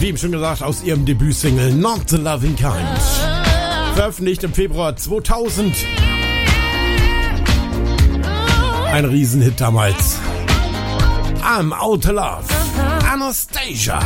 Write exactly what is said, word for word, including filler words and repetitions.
Wie eben schon gesagt, aus ihrem Debütsingle Not the Loving Kind. Veröffentlicht im Februar zweitausend. Ein Riesenhit damals. I'm Out of Love. Anastasia.